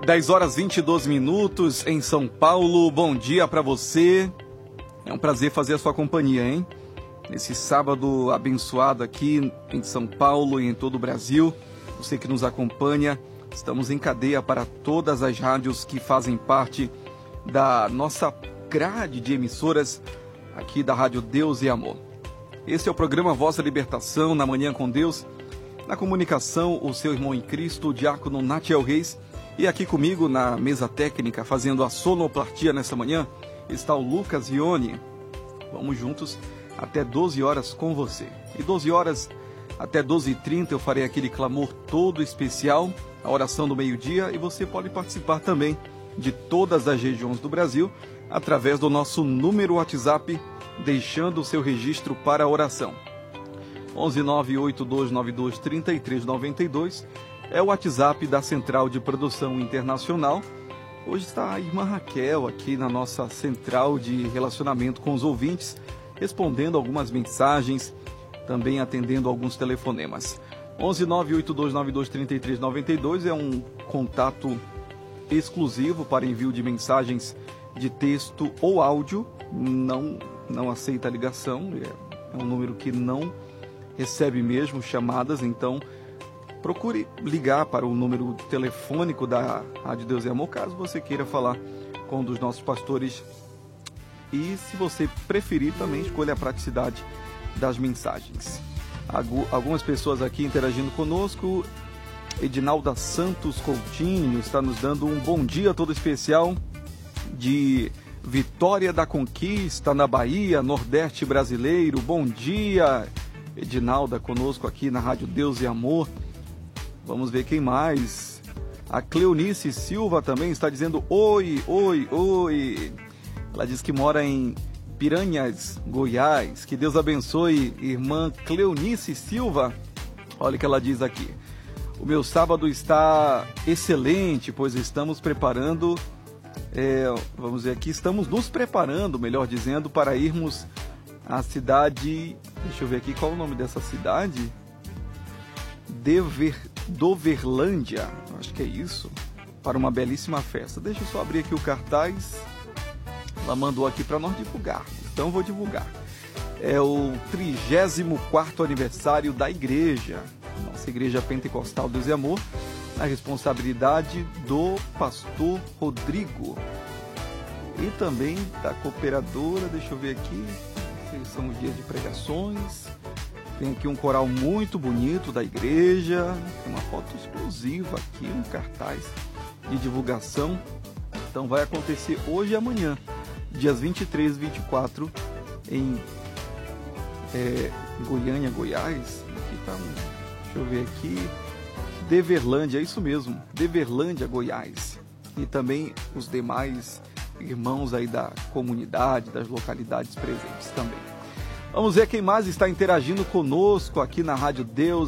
10 horas 22 minutos em São Paulo. Bom dia para você. É um prazer fazer a sua companhia, hein? Nesse sábado abençoado aqui em São Paulo e em todo o Brasil. Você que nos acompanha, estamos em cadeia para todas as rádios que fazem parte da nossa grade de emissoras aqui da Rádio Deus e Amor. Esse é o programa Voz da Libertação, na Manhã com Deus. Na comunicação, o seu irmão em Cristo, o diácono Natiel Reis. E aqui comigo na mesa técnica, fazendo a sonoplastia nessa manhã, está o Lucas Ione. Vamos juntos até 12 horas com você. E 12 horas até 12h30 eu farei aquele clamor todo especial, a oração do meio-dia, e você pode participar também de todas as regiões do Brasil através do nosso número WhatsApp, deixando o seu registro para a oração. 11982923392 é o WhatsApp da Central de Produção Internacional. Hoje está a irmã Raquel aqui na nossa central de relacionamento com os ouvintes, respondendo algumas mensagens, também atendendo alguns telefonemas. 11982923392 é um contato exclusivo para envio de mensagens de texto ou áudio. Não aceita ligação, é um número que não recebe mesmo chamadas, então procure ligar para o número telefônico da Rádio Deus e Amor, caso você queira falar com um dos nossos pastores. E se você preferir, também escolha a praticidade das mensagens. Algumas pessoas aqui interagindo conosco. Edinalda Santos Coutinho está nos dando um bom dia todo especial de Vitória da Conquista, na Bahia, Nordeste brasileiro. Bom dia, Edinalda, conosco aqui na Rádio Deus e Amor. Vamos ver quem mais. A Cleonice Silva também está dizendo oi, oi, oi. Ela diz que mora em Piranhas, Goiás. Que Deus abençoe, irmã Cleonice Silva. Olha o que ela diz aqui. O meu sábado está excelente, pois estamos preparando... vamos ver aqui, estamos nos preparando, melhor dizendo, para irmos à cidade... Deixa eu ver aqui qual é o nome dessa cidade. Doverlândia, acho que é isso, para uma belíssima festa. Deixa eu só abrir aqui o cartaz. Ela mandou aqui para nós divulgar, então eu vou divulgar. É o 34º aniversário da igreja, nossa igreja pentecostal Deus e Amor, na responsabilidade do pastor Rodrigo e também da cooperadora. Deixa eu ver aqui, são os dias de pregações. Tem aqui um coral muito bonito da igreja. Tem uma foto exclusiva aqui, um cartaz de divulgação. Então vai acontecer hoje e amanhã, dias 23 e 24, em Goiânia, Goiás. Aqui tá deixa eu ver aqui. Deverlândia, é isso mesmo. Deverlândia, Goiás. E também os demais irmãos aí da comunidade, das localidades presentes também. Vamos ver quem mais está interagindo conosco aqui na Rádio Deus